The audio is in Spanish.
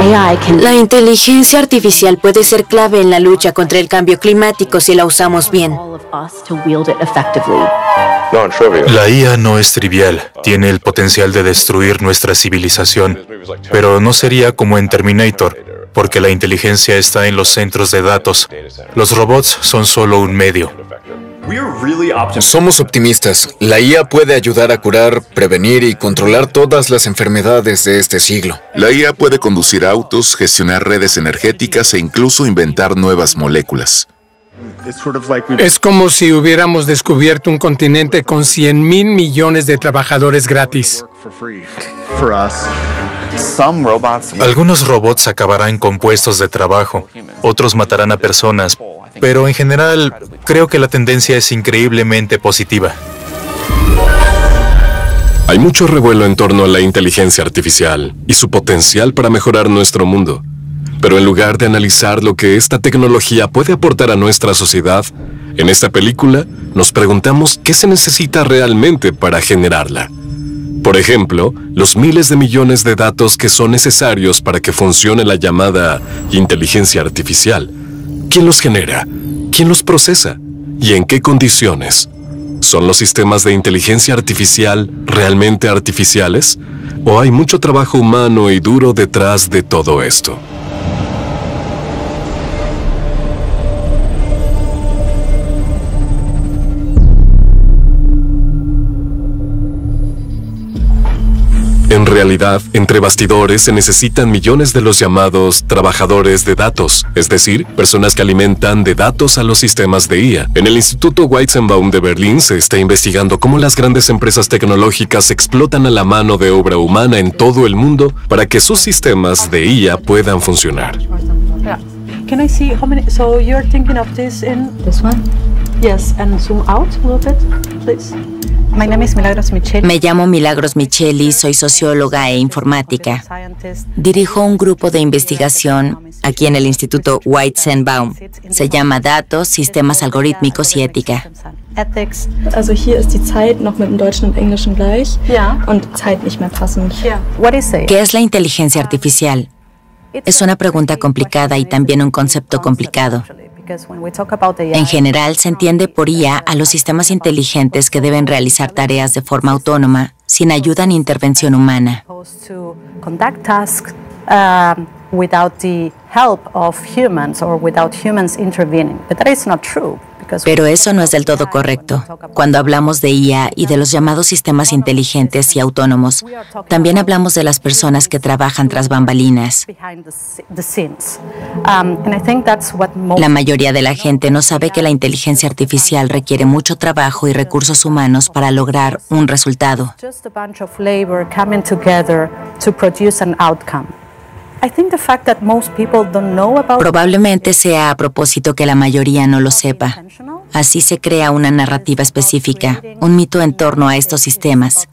La inteligencia artificial puede ser clave en la lucha contra el cambio climático si la usamos bien. La IA no es trivial, tiene el potencial de destruir nuestra civilización, pero no sería como en Terminator, porque la inteligencia está en los centros de datos. Los robots son solo un medio. Somos optimistas. La IA puede ayudar a curar, prevenir y controlar todas las enfermedades de este siglo. La IA puede conducir autos, gestionar redes energéticas e incluso inventar nuevas moléculas. Es como si hubiéramos descubierto un continente con 100,000 millones de trabajadores gratis. Algunos robots acabarán con puestos de trabajo, otros matarán a personas, pero en general creo que la tendencia es increíblemente positiva. Hay mucho revuelo en torno a la inteligencia artificial y su potencial para mejorar nuestro mundo. Pero en lugar de analizar lo que esta tecnología puede aportar a nuestra sociedad, en esta película nos preguntamos qué se necesita realmente para generarla. Por ejemplo, los miles de millones de datos que son necesarios para que funcione la llamada inteligencia artificial. ¿Quién los genera? ¿Quién los procesa? ¿Y en qué condiciones? ¿Son los sistemas de inteligencia artificial realmente artificiales? ¿O hay mucho trabajo humano y duro detrás de todo esto? En realidad, entre bastidores se necesitan millones de los llamados trabajadores de datos, es decir, personas que alimentan de datos a los sistemas de IA. En el Instituto Weizenbaum de Berlín se está investigando cómo las grandes empresas tecnológicas explotan a la mano de obra humana en todo el mundo para que sus sistemas de IA puedan funcionar. Can I see how many? So you're thinking of this in this one? Yes, and zoom out a little bit, please. My name is Milagros Micheli. Me llamo Milagros Micheli, soy socióloga e informática. Dirijo un grupo de investigación aquí en el Instituto Weizenbaum. Se llama Datos, Sistemas Algorítmicos y Ética. Also hier ist die Zeit noch mit dem Deutschen und Englischen gleich und Zeit nicht mehr passend. What is it? ¿Qué es la inteligencia artificial? Es una pregunta complicada y también un concepto complicado. En general, se entiende por IA a los sistemas inteligentes que deben realizar tareas de forma autónoma, sin ayuda ni intervención humana. Without the help of humans or without humans intervening. But that is not true. Pero eso no es del todo correcto. Cuando hablamos de IA y de los llamados sistemas inteligentes y autónomos, también hablamos de las personas que trabajan tras bambalinas. La mayoría de la gente no sabe que la inteligencia artificial requiere mucho trabajo y recursos humanos para lograr un resultado. Probablemente sea a propósito que la mayoría no lo sepa. Así se crea una narrativa específica, un mito en torno a estos sistemas.